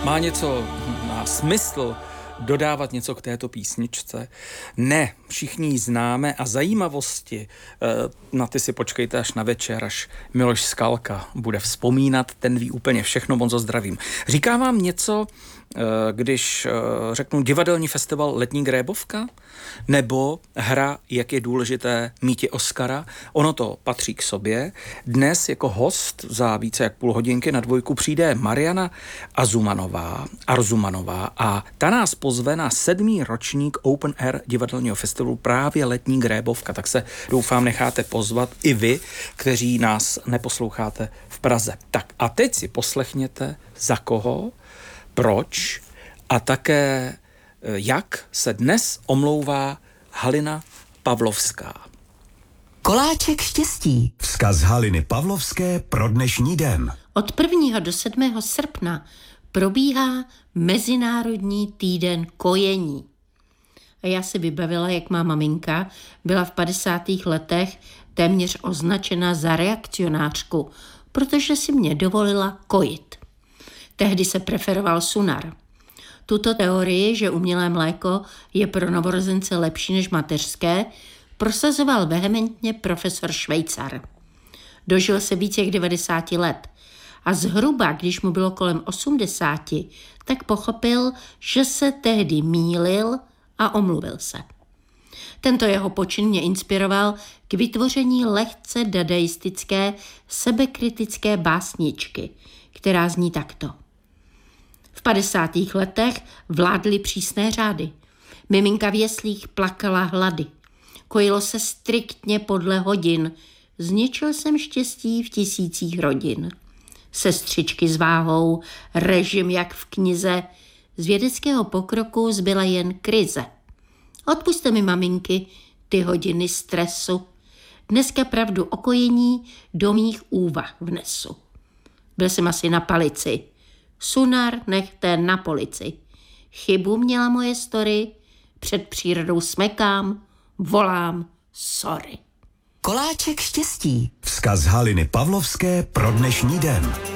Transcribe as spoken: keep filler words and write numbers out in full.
Má něco, má smysl dodávat něco k této písničce? Ne, všichni ji známe a zajímavosti, na ty si počkejte až na večer, až Miloš Skalka bude vzpomínat, ten ví úplně všechno, moc ho zdravím. Říká vám něco, když řeknu divadelní festival Letní grébovka? Nebo hra, jak je důležité míti Oscara? Ono to patří k sobě. Dnes jako host za více jak půl hodinky na dvojku přijde Mariana Azumanová, Arzumanová a ta nás pozve na sedmý ročník Open Air divadelního festivalu právě Letní grébovka. Tak se doufám necháte pozvat i vy, kteří nás neposloucháte v Praze. Tak a teď si poslechněte, za koho, proč a také jak se dnes omlouvá Halina Pavlovská. Koláček štěstí. Vzkaz Haliny Pavlovské pro dnešní den. Od prvního do sedmého srpna probíhá Mezinárodní týden kojení. A já si vybavila, jak má maminka byla v padesátých letech téměř označena za reakcionářku, protože si mě dovolila kojit. Tehdy se preferoval Sunar. Tuto teorii, že umělé mléko je pro novorozence lepší než mateřské, prosazoval vehementně profesor Švejcar. Dožil se více jak devadesáti let a zhruba, když mu bylo kolem osmdesáti, tak pochopil, že se tehdy mýlil a omluvil se. Tento jeho počin mě inspiroval k vytvoření lehce dadaistické, sebekritické básničky, která zní takto. V padesátých letech vládly přísné řády. Miminka v jeslích plakala hlady. Kojilo se striktně podle hodin. Zničil jsem štěstí v tisících rodin. Sestřičky s váhou, režim jak v knize. Z vědeckého pokroku zbyla jen krize. Odpusťte mi, maminky, ty hodiny stresu. Dneska pravdu o kojení do mých úvah vnesu. Byl jsem asi na palici. Sunar nechte na polici. Chybu měla moje story, před přírodou smekám, volám sorry. Koláček štěstí. Vzkaz Haliny Pavlovské pro dnešní den.